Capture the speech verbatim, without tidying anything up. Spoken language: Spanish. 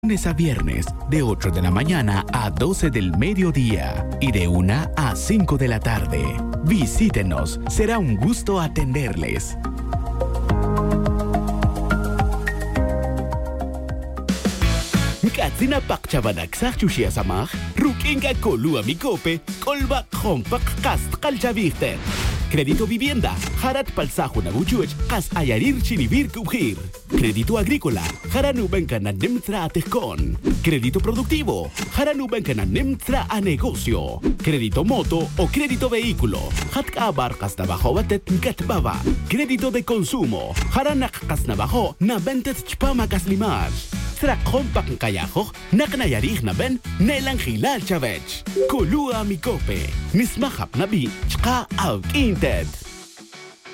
Lunes a viernes, de ocho de la mañana a doce del mediodía y de una a cinco de la tarde. Visítenos, será un gusto atenderles. Katsina pakchabadak sa chushia samach, rukinga kolua mikope, kolba kompak kast kalchaviste. Crédito vivienda, harat palsajo na buchuech, kas ayarir chinibir kubhir. Crédito agrícola, haranubenka na nimtra atejkon. Crédito productivo, haranubenka na nimtra a negocio. Crédito moto o crédito vehículo, hatka abarkas na bajo batet katbaba. Crédito de consumo, haranak kas na bajo na bentet chpama kaslimaj. Tra kompak kayajo, naknayarih na ben, nelang hilal chavech. Kulua mikope, nismahap na bi, chka av inted.